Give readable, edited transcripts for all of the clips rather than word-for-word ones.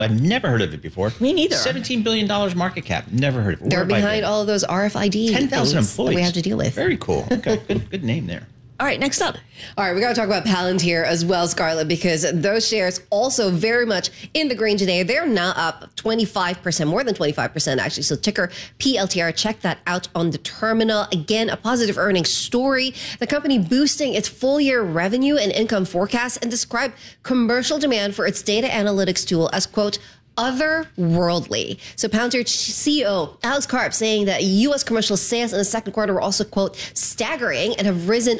I've never heard of it before. Me neither. $17 billion market cap. Never heard of it. They're behind all of those RFID 10,000 employees that we have to deal with. Very cool. Okay, good name there. All right, next up. All right, we got to talk about Palantir as well, Scarlett, because those shares also very much in the green today. They're now up 25%, more than 25% actually. So ticker PLTR, check that out on the terminal. Again, a positive earnings story. The company boosting its full year revenue and income forecast and described commercial demand for its data analytics tool as, quote, otherworldly. So Palantir CEO Alex Karp saying that U.S. commercial sales in the second quarter were also, quote, staggering and have risen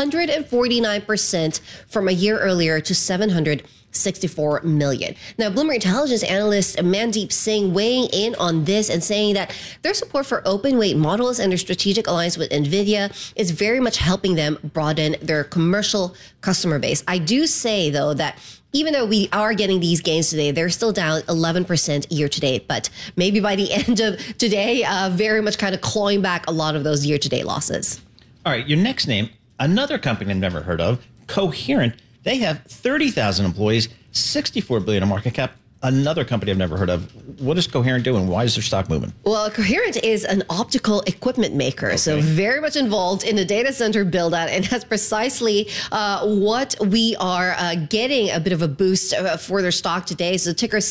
149% from a year earlier to 764 million. Now, Bloomberg Intelligence analyst Mandeep Singh weighing in on this and saying that their support for open weight models and their strategic alliance with NVIDIA is very much helping them broaden their commercial customer base. I do say, though, that even though we are getting these gains today, they're still down 11% year to date. But maybe by the end of today, very much kind of clawing back a lot of those year to date losses. All right, your next name, another company I've never heard of, Coherent. They have 30,000 employees, 64 billion in market cap. Another company I've never heard of. What does Coherent do, and why is their stock moving? Well, Coherent is an optical equipment maker, so very much involved in the data center build out, and that's precisely what we are getting a bit of a boost for their stock today. So ticker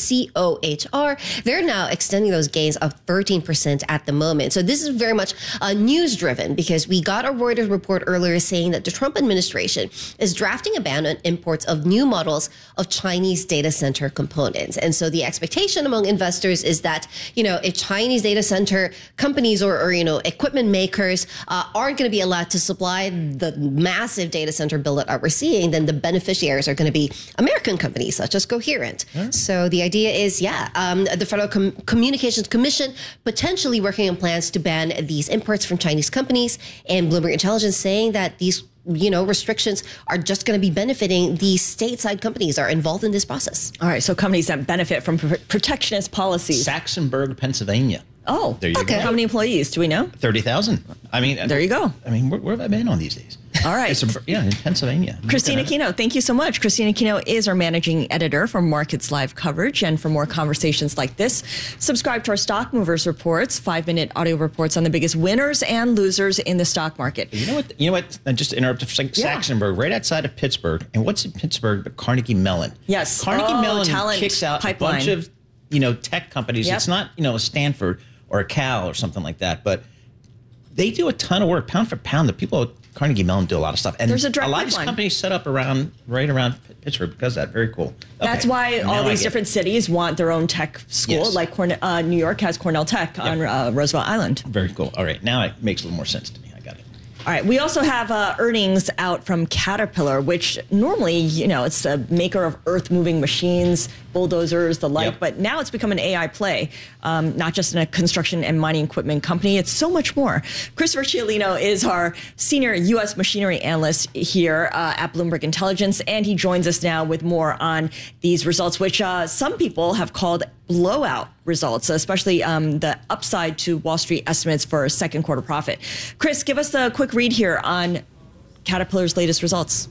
COHR, they're now extending those gains of 13% at the moment. So this is very much news driven because we got a Reuters report earlier saying that the Trump administration is drafting a ban on imports of new models of Chinese data center components. And so the expectation among investors is that, you know, if Chinese data center companies or you know, equipment makers aren't going to be allowed to supply the massive data center build that we're seeing, then the beneficiaries are going to be American companies such as Coherent. So the idea is, the Federal Communications Commission potentially working on plans to ban these imports from Chinese companies, and Bloomberg Intelligence saying that these restrictions are just going to be benefiting the stateside companies that are involved in this process. All right, so companies that benefit from protectionist policies. Saxonburg, Pennsylvania. Oh, there you go. How many employees do we know? 30,000. I mean, there you go. I mean, where have I been on these days? All right. In Pennsylvania. Christina Aquino, thank you so much. Christina Aquino is our managing editor for Markets Live coverage. And for more conversations like this, subscribe to our Stock Movers reports, 5-minute audio reports on the biggest winners and losers in the stock market. You know what? Just to interrupt, Saxonburg, right outside of Pittsburgh. And what's in Pittsburgh but Carnegie Mellon? Yes. Carnegie Mellon talent kicks out pipeline. A bunch of, tech companies. Yep. It's not, a Stanford or a Cal or something like that, but they do a ton of work, pound for pound. The people at Carnegie Mellon do a lot of stuff. And there's a lot pipeline. of these companies set up right around Pittsburgh because of that. Very cool. That's why all these different cities want their own tech school, yes. like New York has Cornell Tech on Roosevelt Island. Very cool. All right, now it makes a little more sense to me. I got it. All right, we also have earnings out from Caterpillar, which normally, it's a maker of earth-moving machines, bulldozers, the like, but now it's become an AI play, not just in a construction and mining equipment company. It's so much more. Christopher Cialino is our senior U.S. machinery analyst here at Bloomberg Intelligence, and he joins us now with more on these results, which some people have called blowout results, especially the upside to Wall Street estimates for a second quarter profit. Chris, give us the quick read here on Caterpillar's latest results.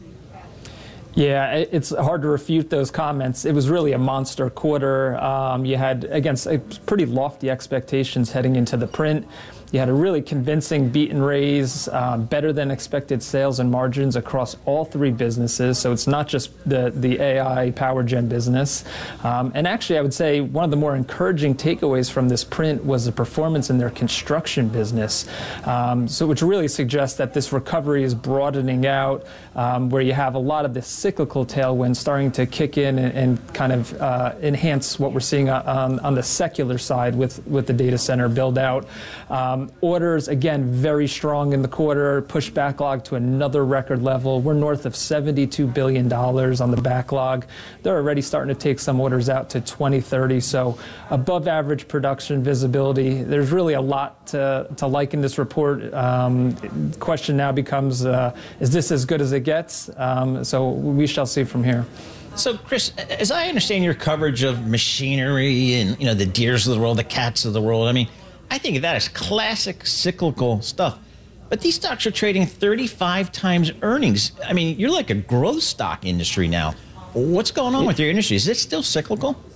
Yeah, it's hard to refute those comments. It was really a monster quarter. You had, against pretty lofty expectations heading into the print. You had a really convincing beat and raise, better than expected sales and margins across all three businesses. So it's not just the AI power gen business. And actually, I would say one of the more encouraging takeaways from this print was the performance in their construction business. Which really suggests that this recovery is broadening out, where you have a lot of the cyclical tailwinds starting to kick in and kind of enhance what we're seeing on the secular side with the data center build out. Orders, again, very strong in the quarter, pushed backlog to another record level. We're north of $72 billion on the backlog. They're already starting to take some orders out to 2030, so above average production visibility. There's really a lot to like in this report. Question now becomes, is this as good as it gets? So we shall see from here. So, Chris, as I understand your coverage of machinery and, the Deeres of the world, the Cats of the world, I think of that as classic cyclical stuff. But these stocks are trading 35 times earnings. You're like a growth stock industry now. What's going on with your industry? Is it still cyclical?